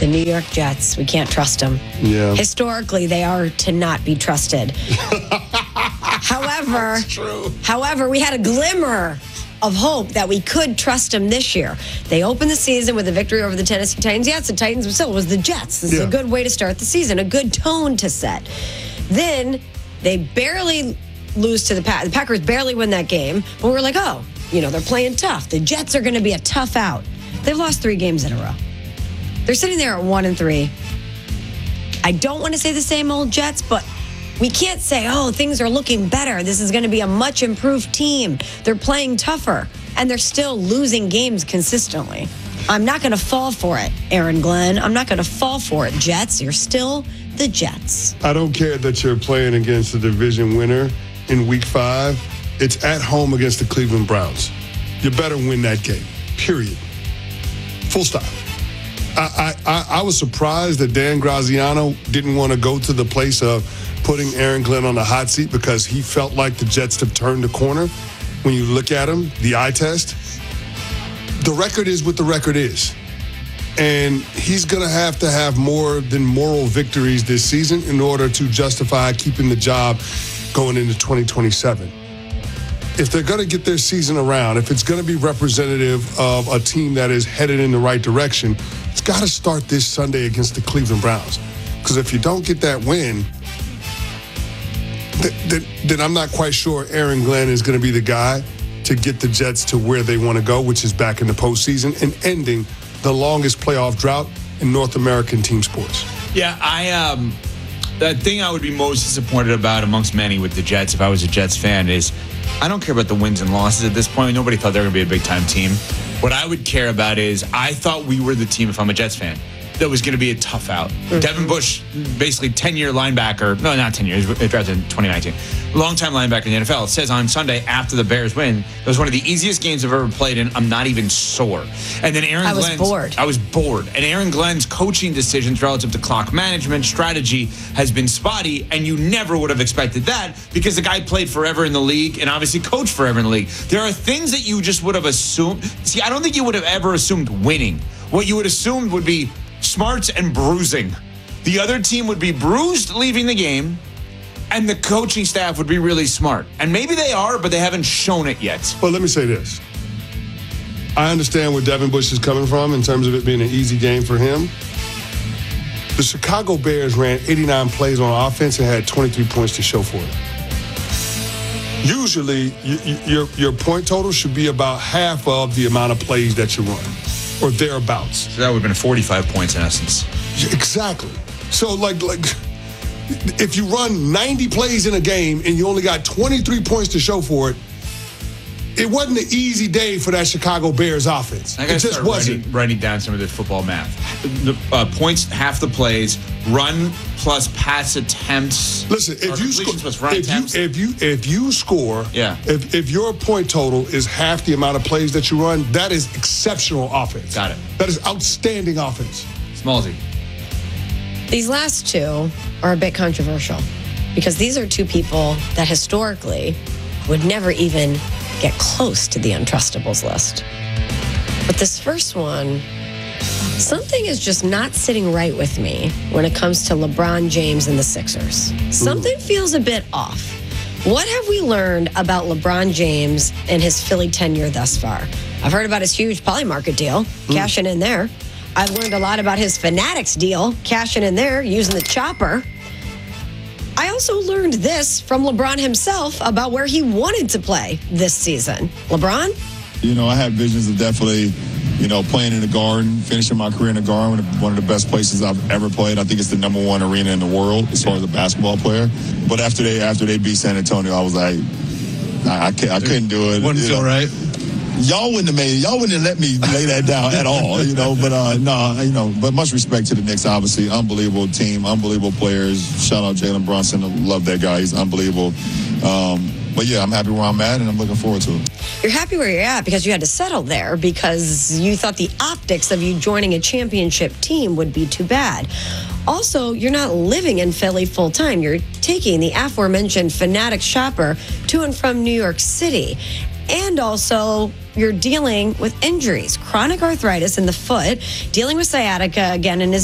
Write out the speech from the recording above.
The New York Jets. We can't trust them. Yeah. Historically, they are to not be trusted. However, we had a glimmer of hope that we could trust them this year. They opened the season with a victory over the Tennessee Titans. Yes, the Titans still was the Jets. This is a good way to start the season, a good tone to set. Then they barely lose to the Packers. The Packers barely win that game, but we're like, oh, they're playing tough. The Jets are going to be a tough out. They've lost 3 games in a row. They're sitting there at 1-3. I don't want to say the same old Jets, but we can't say, oh, things are looking better. This is going to be a much improved team. They're playing tougher, and they're still losing games consistently. I'm not going to fall for it, Aaron Glenn. I'm not going to fall for it, Jets. You're still the Jets. I don't care that you're playing against the division winner in Week 5. It's at home against the Cleveland Browns. You better win that game, period. Full stop. I was surprised that Dan Graziano didn't want to go to the place of putting Aaron Glenn on the hot seat because he felt like the Jets have turned the corner. When you look at him, the eye test, the record is what the record is. And he's going to have more than moral victories this season in order to justify keeping the job going into 2027. If they're going to get their season around, if it's going to be representative of a team that is headed in the right direction, it's got to start this Sunday against the Cleveland Browns. Because if you don't get that win, then I'm not quite sure Aaron Glenn is going to be the guy to get the Jets to where they want to go, which is back in the postseason and ending the longest playoff drought in North American team sports. Yeah, the thing I would be most disappointed about amongst many with the Jets, if I was a Jets fan, is I don't care about the wins and losses at this point. Nobody thought they were going to be a big-time team. What I would care about is I thought we were the team, if I'm a Jets fan, that was going to be a tough out. Mm-hmm. Devin Bush, basically 10-year linebacker. No, not 10 years. He drafted in 2019. Longtime linebacker in the NFL. It says on Sunday after the Bears win, it was one of the easiest games I've ever played in. I'm not even sore. And then I was bored. And Aaron Glenn's coaching decisions relative to clock management, strategy has been spotty, and you never would have expected that because the guy played forever in the league and obviously coached forever in the league. There are things that you just would have assumed. See, I don't think you would have ever assumed winning. What you would assume would be smarts and bruising. The other team would be bruised leaving the game, and the coaching staff would be really smart. And maybe they are, but they haven't shown it yet. Well, let me say this. I understand where Devin Bush is coming from in terms of it being an easy game for him. The Chicago Bears ran 89 plays on offense and had 23 points to show for it. Usually, your point total should be about half of the amount of plays that you run, or thereabouts. So that would have been 45 points in essence. Exactly. So, like if you run 90 plays in a game and you only got 23 points to show for it, it wasn't an easy day for that Chicago Bears offense. It just wasn't. Writing down some of this football math. The points, half the plays, run plus pass attempts. Listen, if you score, if your point total is half the amount of plays that you run, that is exceptional offense. Got it. That is outstanding offense. Smallsy. These last two are a bit controversial because these are two people that historically would never even get close to the untrustables list. But this first one, something is just not sitting right with me when it comes to LeBron James and the Sixers. Something feels a bit off. What have we learned about LeBron James and his Philly tenure thus far? I've heard about his huge Polymarket deal, cashing in there. I've learned a lot about his Fanatics deal, cashing in there, using the chopper. I also learned this from LeBron himself about where he wanted to play this season. LeBron? I had visions of definitely, playing in the Garden, finishing my career in the Garden, one of the best places I've ever played. I think it's the #1 arena in the world as far as a basketball player. But after they beat San Antonio, I was like, I couldn't do it. Wouldn't feel right. Y'all wouldn't have let me lay that down at all, but much respect to the Knicks, obviously. Unbelievable team, unbelievable players. Shout out Jalen Brunson. I love that guy. He's unbelievable. But yeah, I'm happy where I'm at, and I'm looking forward to it. You're happy where you're at because you had to settle there because you thought the optics of you joining a championship team would be too bad. Also, you're not living in Philly full time. You're taking the aforementioned Fanatics shopper to and from New York City. And also, you're dealing with injuries, chronic arthritis in the foot, dealing with sciatica again in his